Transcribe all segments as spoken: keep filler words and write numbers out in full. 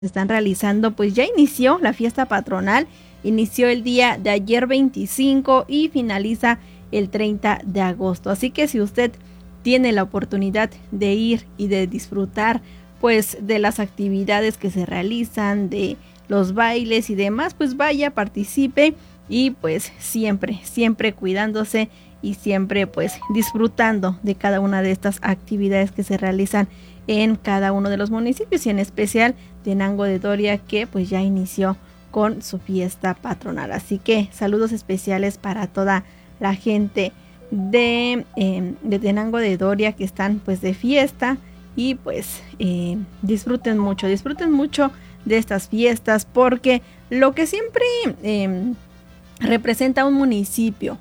están realizando, pues ya inició la fiesta patronal, inició el día de ayer veinticinco y finaliza el treinta de agosto. Así que si usted tiene la oportunidad de ir y de disfrutar pues de las actividades que se realizan, de los bailes y demás, pues vaya, participe y pues siempre, siempre cuidándose y siempre pues disfrutando de cada una de estas actividades que se realizan en cada uno de los municipios y en especial Tenango de Doria, que pues ya inició con su fiesta patronal. Así que saludos especiales para toda la gente de, eh, de Tenango de Doria que están pues de fiesta y pues eh, disfruten mucho, disfruten mucho de estas fiestas, porque lo que siempre eh, representa un municipio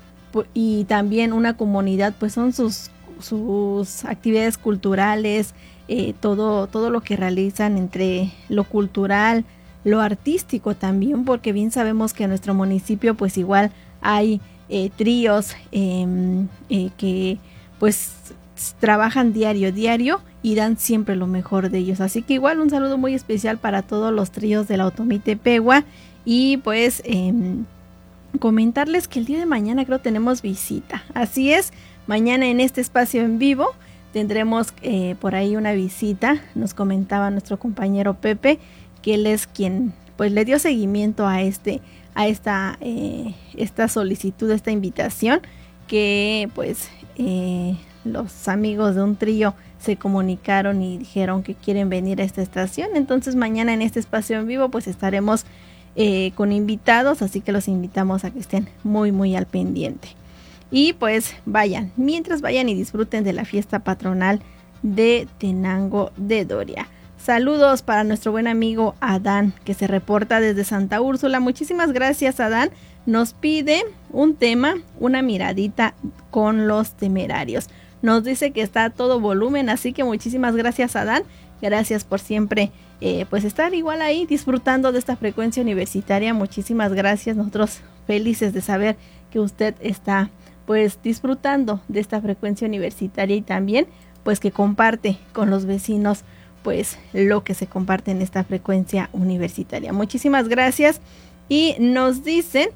y también una comunidad pues son sus sus actividades culturales, eh, todo, todo lo que realizan entre lo cultural, lo artístico también, porque bien sabemos que en nuestro municipio pues igual hay eh, tríos eh, eh, que pues trabajan diario, diario y dan siempre lo mejor de ellos. Así que igual un saludo muy especial para todos los tríos de la Otomí Tepehua y pues eh, comentarles que el día de mañana creo tenemos visita. Así es, mañana en este espacio en vivo tendremos eh, por ahí una visita. Nos comentaba nuestro compañero Pepe que él es quien pues le dio seguimiento a este a esta eh, esta solicitud, esta invitación que pues eh, los amigos de un trío se comunicaron y dijeron que quieren venir a esta estación. Entonces mañana en este espacio en vivo pues estaremos eh, con invitados, así que los invitamos a que estén muy muy al pendiente. Y pues vayan, mientras vayan y disfruten de la fiesta patronal de Tenango de Doria. Saludos para nuestro buen amigo Adán, que se reporta desde Santa Úrsula. Muchísimas gracias, Adán. Nos pide un tema, una miradita con Los Temerarios. Nos dice que está a todo volumen, así que muchísimas gracias, Adán. Gracias por siempre eh, pues estar igual ahí disfrutando de esta frecuencia universitaria. Muchísimas gracias. Nosotros felices de saber que usted está pues disfrutando de esta frecuencia universitaria y también pues que comparte con los vecinos pues lo que se comparte en esta frecuencia universitaria. Muchísimas gracias. Y nos dicen,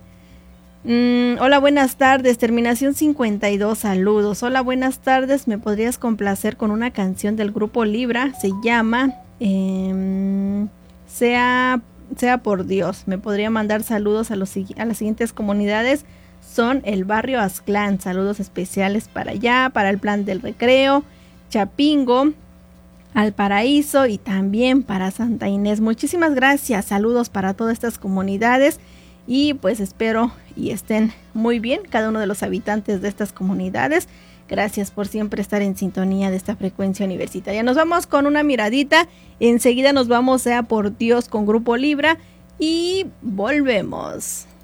mmm, hola, buenas tardes, terminación cincuenta y dos, saludos. Hola, buenas tardes, ¿me podrías complacer con una canción del grupo Libra? Se llama eh, sea, sea por Dios. Me podría mandar saludos a, los, a las siguientes comunidades. Son el barrio Aztlán, saludos especiales para allá, para el Plan del Recreo, Chapingo, Al Paraíso y también para Santa Inés. Muchísimas gracias, saludos para todas estas comunidades y pues espero y estén muy bien cada uno de los habitantes de estas comunidades. Gracias por siempre estar en sintonía de esta frecuencia universitaria. Nos vamos con una miradita, enseguida nos vamos a Por Dios con Grupo Libra y volvemos.